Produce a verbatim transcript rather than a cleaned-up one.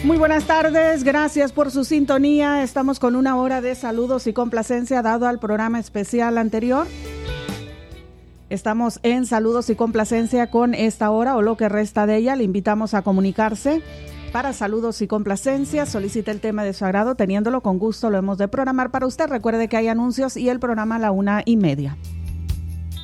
Muy buenas tardes, gracias por su sintonía. Estamos con una hora de saludos y complacencia dado al programa especial anterior. Estamos en saludos y complacencia con esta hora o lo que resta de ella. Le invitamos a comunicarse para saludos y complacencia. Solicite el tema de su agrado, teniéndolo con gusto lo hemos de programar para usted. Recuerde que hay anuncios y el programa a la una y media.